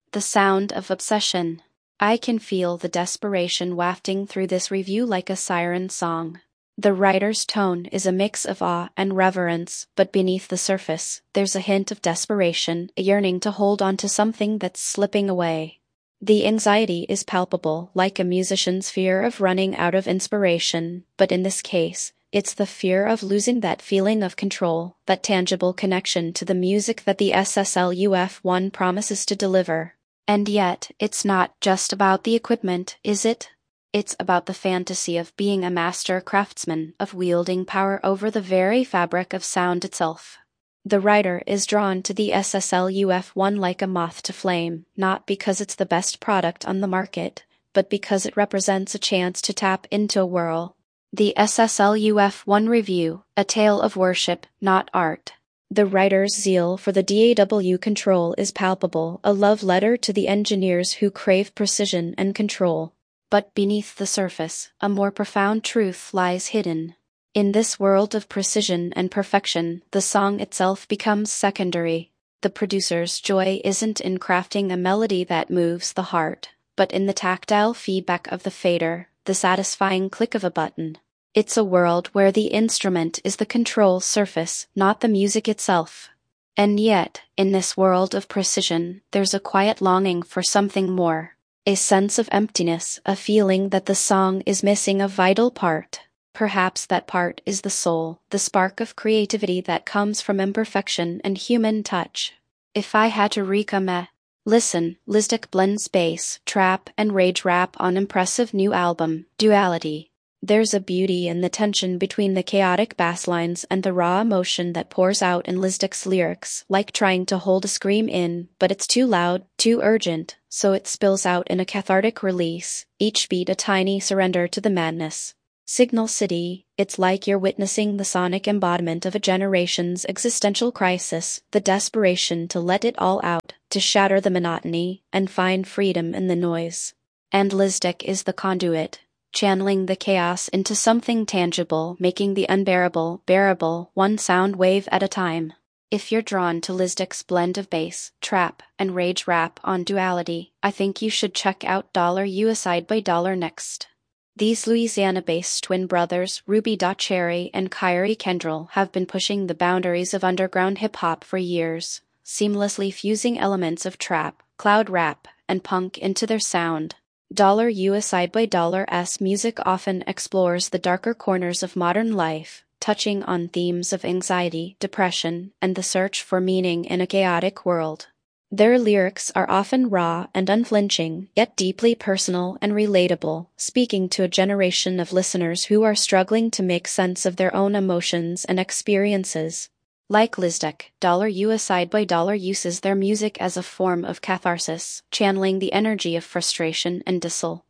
The sound of obsession. I can feel the desperation wafting through this review like a siren song. The writer's tone is a mix of awe and reverence, but beneath the surface, there's a hint of desperation, a yearning to hold on to something that's slipping away. The anxiety is palpable, like a musician's fear of running out of inspiration, but in this case, it's the fear of losing that feeling of control, that tangible connection to the music that the SSLUF-1 promises to deliver. And yet, it's not just about the equipment, is it? It's about the fantasy of being a master craftsman, of wielding power over the very fabric of sound itself. The writer is drawn to the SSLUF-1 like a moth to flame, not because it's the best product on the market, but because it represents a chance to tap into a world. The SSLUF-1 Review, a tale of worship, not art. The writer's zeal for the DAW control is palpable, a love letter to the engineers who crave precision and control. But beneath the surface, a more profound truth lies hidden. In this world of precision and perfection, the song itself becomes secondary. The producer's joy isn't in crafting a melody that moves the heart, but in the tactile feedback of the fader, the satisfying click of a button. It's a world where the instrument is the control surface, not the music itself. And yet, in this world of precision, there's a quiet longing for something more. A sense of emptiness, a feeling that the song is missing a vital part. Perhaps that part is the soul, the spark of creativity that comes from imperfection and human touch. If I had to listen, Lizdic blends bass, trap, and rage rap on impressive new album, Duality. There's a beauty in the tension between the chaotic bass lines and the raw emotion that pours out in Lizdic's lyrics, like trying to hold a scream in, but it's too loud, too urgent, so it spills out in a cathartic release, each beat a tiny surrender to the madness. Signal City, it's like you're witnessing the sonic embodiment of a generation's existential crisis, the desperation to let it all out, to shatter the monotony, and find freedom in the noise. And Lizdic is the conduit, channeling the chaos into something tangible, making the unbearable bearable, one sound wave at a time. If you're drawn to Lizdic's blend of bass, trap, and rage rap on Duality, I think you should check out $U Side by Dollar next. These Louisiana-based twin brothers, Ruby Cherry and Kyrie Kendrell, have been pushing the boundaries of underground hip-hop for years, seamlessly fusing elements of trap, cloud rap, and punk into their sound. $U Side by Dollar's music often explores the darker corners of modern life, touching on themes of anxiety, depression, and the search for meaning in a chaotic world. Their lyrics are often raw and unflinching, yet deeply personal and relatable, speaking to a generation of listeners who are struggling to make sense of their own emotions and experiences. Like Lizdic, $U Side by Dollar uses their music as a form of catharsis, channeling the energy of frustration and